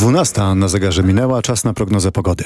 12 na zegarze minęła, czas na prognozę pogody.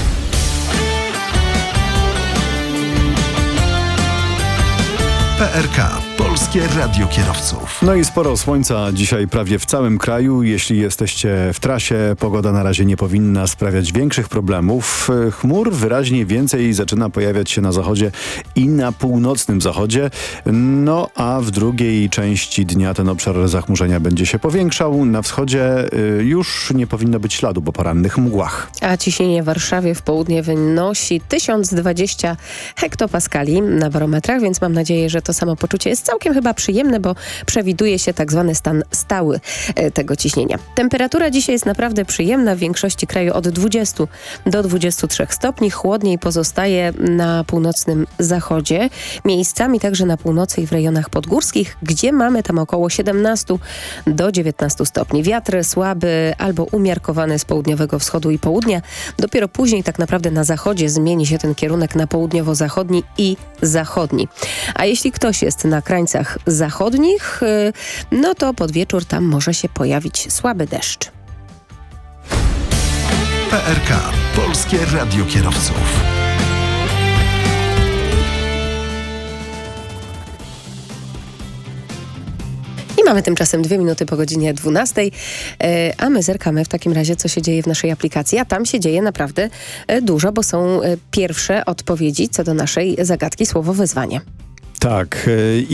PRK, Polskie Radio Kierowców. No i sporo słońca dzisiaj prawie w całym kraju. Jeśli jesteście w trasie, pogoda na razie nie powinna sprawiać większych problemów. Chmur wyraźnie więcej zaczyna pojawiać się na zachodzie i na północnym zachodzie. No a w drugiej części dnia ten obszar zachmurzenia będzie się powiększał. Na wschodzie już nie powinno być śladu po porannych mgłach. A ciśnienie w Warszawie w południe wynosi 1020 hektopaskali na barometrach, więc mam nadzieję, że to samopoczucie jest całkiem chyba przyjemne, bo przewiduje się tak zwany stan stały tego ciśnienia. Temperatura dzisiaj jest naprawdę przyjemna, w większości kraju od 20 do 23 stopni. Chłodniej pozostaje na północnym zachodzie, miejscami także na północy i w rejonach podgórskich, gdzie mamy tam około 17 do 19 stopni. Wiatr słaby albo umiarkowany z południowego wschodu i południa. Dopiero później tak naprawdę na zachodzie zmieni się ten kierunek na południowo-zachodni i zachodni. A jeśli ktoś jest na krańcach zachodnich, no to pod wieczór tam może się pojawić słaby deszcz. PRK, Polskie Radio Kierowców. I mamy tymczasem 2 minuty po godzinie 12, a my zerkamy w takim razie, co się dzieje w naszej aplikacji. A tam się dzieje naprawdę dużo, bo są pierwsze odpowiedzi co do naszej zagadki słowo wyzwanie. Tak.